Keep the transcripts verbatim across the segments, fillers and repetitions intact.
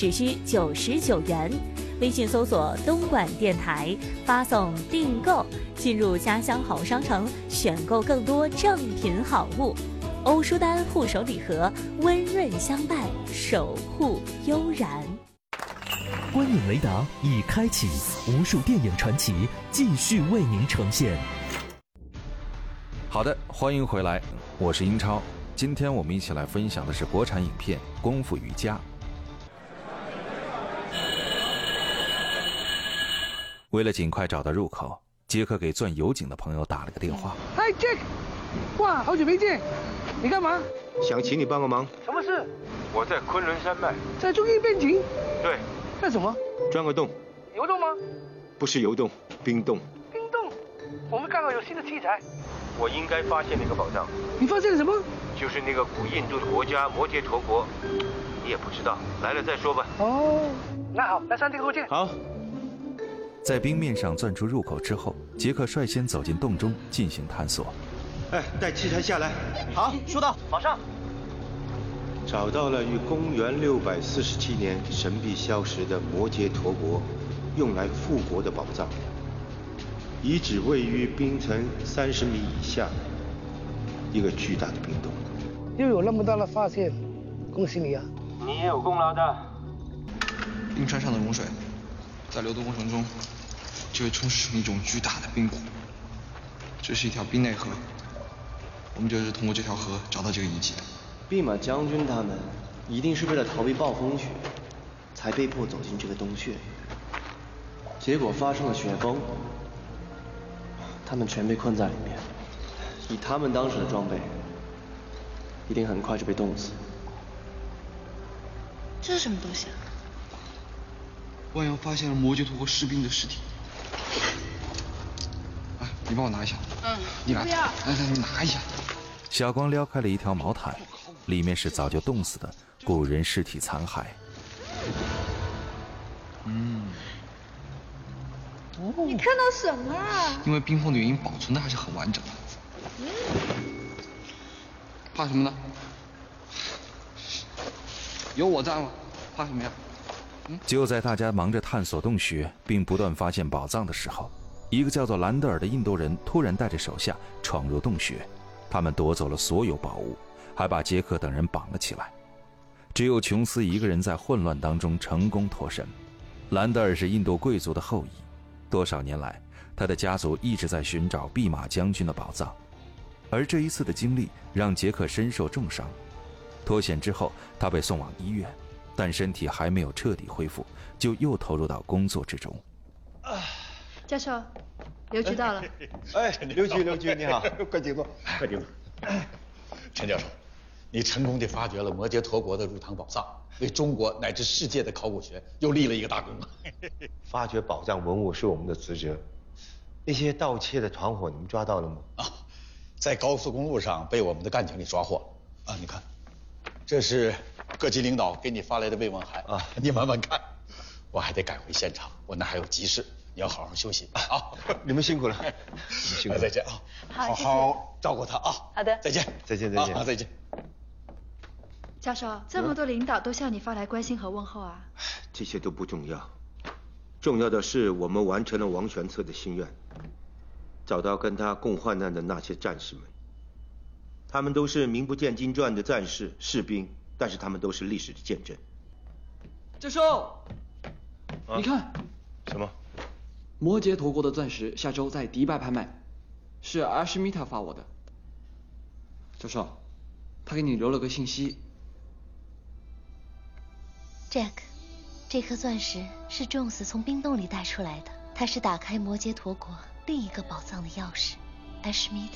只需九十九元。微信搜索东莞电台，发送订购，进入家乡好商城，选购更多正品好物。欧舒丹护手礼盒，温润相伴，守护悠然。 观影雷达已开启，无数电影传奇继续为您呈现。 好的，欢迎回来，我是英超。今天我们一起来分享的是国产影片《功夫瑜伽》。为了尽快找到入口，杰克给钻油井的朋友打了个电话。 嗨 Jack， 哇，好久没见，你干嘛？ 想请你帮个忙。 什么事？ 我在昆仑山脉， 在中印边境。 对。 干什么？ 钻个洞。 游洞吗？ 不是游洞，冰洞。 冰洞？我们刚好有新的器材。 我应该发现那个宝藏。 你发现了什么？ 就是那个古印度的国家摩羯陀国。你也不知道，来了再说吧。 哦，那好，那三天后见。 好。 在冰面上钻出入口之后，杰克率先走进洞中进行探索。 哎，带器材下来。 好，收到，马上。 找到了于公元六百四十七年神秘消失的摩羯陀国用来复国的宝藏。遗址位于冰层三十米以下，一个巨大的冰洞。 又有那么大的发现，恭喜你啊！ 你也有功劳的。 冰川上的融水在流动过程中就会冲蚀成一种巨大的冰谷，这是一条冰内河，我们就是通过这条河找到这个遗迹的。 弼马将军他们一定是为了逃避暴风雪才被迫走进这个洞穴，结果发生了雪崩，他们全被困在里面。以他们当时的装备，一定很快就被冻死。 这是什么东西啊？ 万阳发现了摩羯陀国士兵的尸体。哎，你帮我拿一下。 嗯， 你来， 不要。 来来，你拿一下。 小光撩开了一条毛毯，里面是早就冻死的古人尸体残骸。 嗯。 哦。你看到什么啊？ 因为冰封的原因，保存的还是很完整的。嗯。怕什么呢？有我在吗？怕什么呀？ 就在大家忙着探索洞穴并不断发现宝藏的时候，一个叫做兰德尔的印度人突然带着手下闯入洞穴，他们夺走了所有宝物，还把杰克等人绑了起来。只有琼斯一个人在混乱当中成功脱身。兰德尔是印度贵族的后裔，多少年来他的家族一直在寻找弼马将军的宝藏，而这一次的经历让杰克身受重伤。脱险之后，他被送往医院，但身体还没有彻底恢复，就又投入到工作之中。 教授，刘局到了。 哎，刘局，刘局你好，快请坐，快请坐。陈教授，你成功地发掘了摩羯陀国的入唐宝藏，为中国乃至世界的考古学又立了一个大功。 发掘宝藏文物是我们的职责。那些盗窃的团伙你们抓到了吗？ 啊，在高速公路上被我们的干警给抓获了。啊，你看。这是各级领导给你发来的慰问函啊，你慢慢看。我还得赶回现场，我那还有急事，你要好好休息啊。 你们辛苦了，你们辛苦了。 再见啊，好好照顾他啊。 好的， 再见， 再见，再见， 啊，再见。 教授，这么多领导都向你发来关心和问候啊。 这些都不重要，重要的是我们完成了王玄策的心愿，找到跟他共患难的那些战士们。他们都是名不见经传的战士、士兵，但是他们都是历史的见证。 教授，啊、你看， 什么？ 摩羯陀国的钻石下周在迪拜拍卖，是阿什米塔发我的。教授，他给你留了个信息。 Jack， 这颗钻石是 Jones 从冰洞里带出来的，它是打开摩羯陀国另一个宝藏的钥匙，阿什米塔。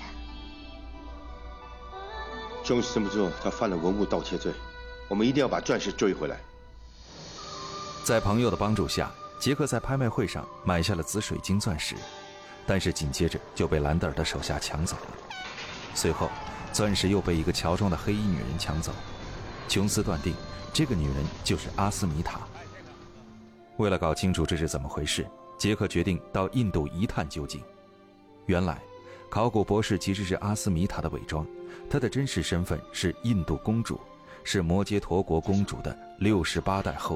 Jones 这么做，他犯了文物盗窃罪，我们一定要把钻石追回来。 在朋友的帮助下，杰克在拍卖会上买下了紫水晶钻石，但是紧接着就被兰德尔的手下抢走了。随后，钻石又被一个乔装的黑衣女人抢走。琼斯断定，这个女人就是阿斯米塔。为了搞清楚这是怎么回事，杰克决定到印度一探究竟。原来，考古博士其实是阿斯米塔的伪装，她的真实身份是印度公主，是摩羯陀国公主的六十八代后